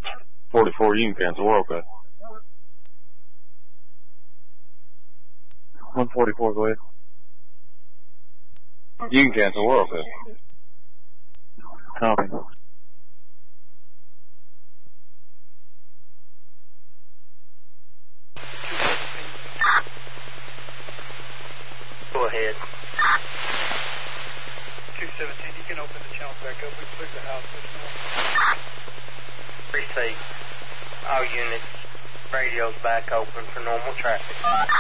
44, you can cancel. We're okay. 144, go ahead. You can cancel. We're okay. Copy. Go ahead. 217, you can open the channels back up. We cleared the house this morning. Receive. All units. Radio's back open for normal traffic.